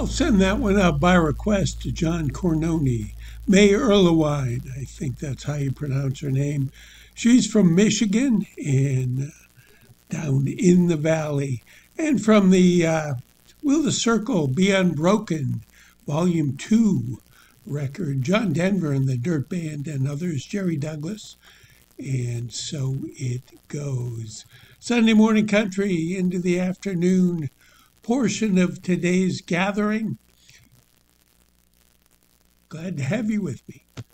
I'll send that one out by request to John Cornoni. May Erlewine, I think that's how you pronounce her name. She's from Michigan and down in the valley. And from the Will the Circle Be Unbroken, Volume 2 record, John Denver and the Dirt Band and others, Jerry Douglas. And so it goes. Sunday morning country into the afternoon portion of today's gathering. Glad to have you with me.